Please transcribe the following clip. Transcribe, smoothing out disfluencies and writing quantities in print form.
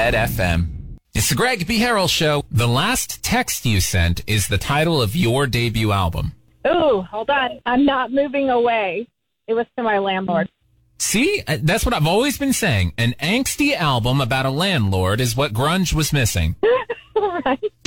Red FM. It's the Greg B. Harrell Show. The last text you sent is the title of your debut album. Ooh, hold on. I'm not moving away. It was to my landlord. See, that's what I've always been saying. An angsty album about a landlord is what grunge was missing. Right.